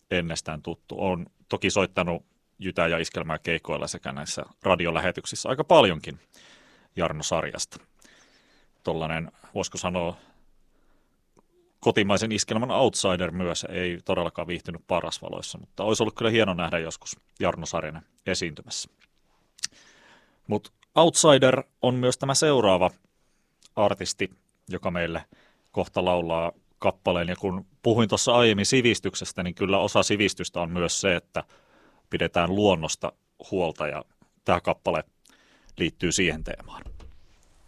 ennestään tuttu. On toki soittanut jytä- ja iskelmää keikoilla sekä näissä radiolähetyksissä aika paljonkin Jarno-sarjasta. Tollainen, voisiko sanoa, kotimaisen iskelmän outsider myös, ei todellakaan viihtynyt Parasvaloissa, mutta olisi ollut kyllä hieno nähdä joskus Jarno-sarjana esiintymässä. Mutta outsider on myös tämä seuraava artisti, joka meille kohta laulaa kappaleen. Ja kun puhuin tuossa aiemmin sivistyksestä, niin kyllä osa sivistystä on myös se, että pidetään luonnosta huolta, ja tämä kappale liittyy siihen teemaan.